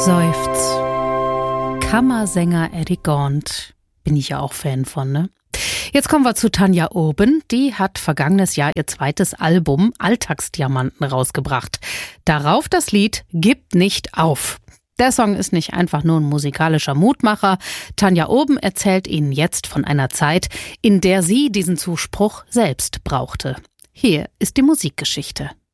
Seufz. Kammersänger Eddie Gaunt. Bin ich ja auch Fan von, ne? Jetzt kommen wir zu Tanja Urban. Die hat vergangenes Jahr ihr zweites Album Alltagsdiamanten rausgebracht. Darauf das Lied Gib nicht auf. Der Song ist nicht einfach nur ein musikalischer Mutmacher. Tanja Urban erzählt Ihnen jetzt von einer Zeit, in der sie diesen Zuspruch selbst brauchte. Hier ist die Musikgeschichte.